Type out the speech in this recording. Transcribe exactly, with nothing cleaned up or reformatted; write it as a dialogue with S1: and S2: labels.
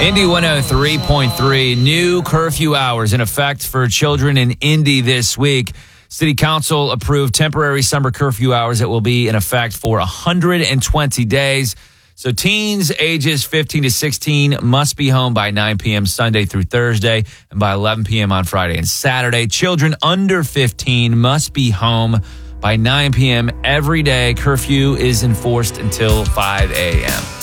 S1: Indy one oh three point three, new curfew hours in effect for children in Indy this week. City Council approved temporary summer curfew hours that will be in effect for one hundred twenty days. So teens ages fifteen to sixteen must be home by nine p.m. Sunday through Thursday and by eleven p.m. on Friday and Saturday. Children under fifteen must be home by nine p.m. every day. Curfew is enforced until five a.m.